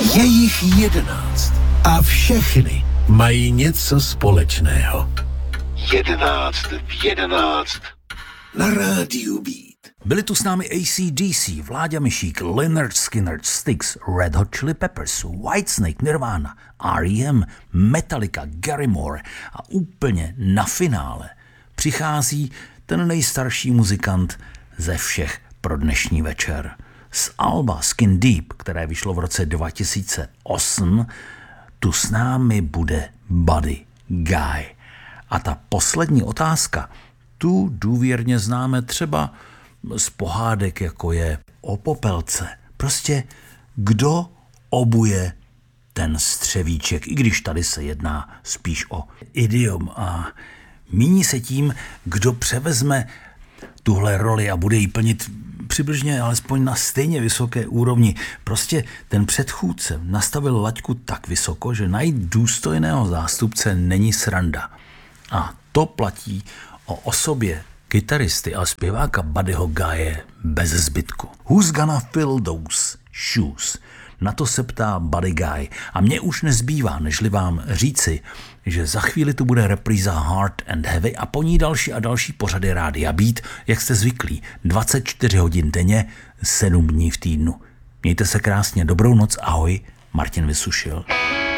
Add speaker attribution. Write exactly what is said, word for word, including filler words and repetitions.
Speaker 1: Je jich jedenáct a všechny mají něco společného. Jedenáct v jedenáct na rádiu Beat.
Speaker 2: Byli tu s námi A C D C, Vláďa Mišík, Lynyrd Skynyrd, Styx, Red Hot Chili Peppers, Whitesnake, Nirvana, R E M, Metallica, Gary Moore a úplně na finále přichází ten nejstarší muzikant ze všech pro dnešní večer. Z alba Skin Deep, které vyšlo v roce dva tisíce osm, tu s námi bude Buddy Guy. A ta poslední otázka, tu důvěrně známe třeba z pohádek, jako je o Popelce. Prostě kdo obuje ten střevíček, i když tady se jedná spíš o idiom a míní se tím, kdo převezme tuhle roli a bude ji plnit přibližně alespoň na stejně vysoké úrovni. Prostě ten předchůdce nastavil laťku tak vysoko, že najít důstojného zástupce není sranda. A to platí o osobě kytaristy a zpěváka Buddyho Guye bez zbytku. Who's gonna fill those shoes? Na to se ptá Buddy Guy. A mně už nezbývá, nežli vám říci, že za chvíli tu bude repríza Hard and Heavy a po ní další a další pořady Rádia Beat, jak jste zvyklí, dvacet čtyři hodin denně, sedm dní v týdnu. Mějte se krásně, dobrou noc, ahoj, Martin Vysušil.